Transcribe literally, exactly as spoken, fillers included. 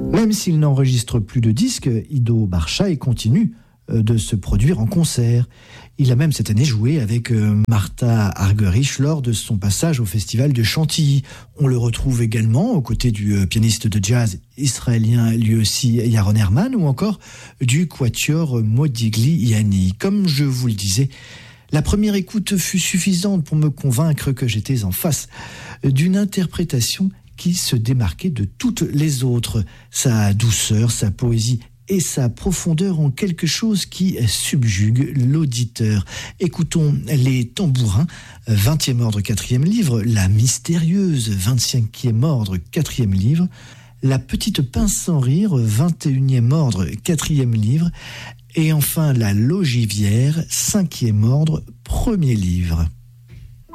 Même s'il n'enregistre plus de disques, Ido Barshai continue de se produire en concert. Il a même cette année joué avec Martha Argerich lors de son passage au festival de Chantilly. On le retrouve également aux côtés du pianiste de jazz israélien lui aussi Yaron Herman ou encore du quatuor Modigliani. Comme je vous le disais, la première écoute fut suffisante pour me convaincre que j'étais en face d'une interprétation qui se démarquait de toutes les autres. Sa douceur, sa poésie et sa profondeur ont quelque chose qui subjugue l'auditeur. Écoutons les tambourins, vingtième ordre, quatrième livre, la mystérieuse vingt-cinquième ordre, quatrième livre, la petite pince sans rire, vingt et unième ordre, quatrième livre, et enfin la logivière, cinquième ordre, premier livre.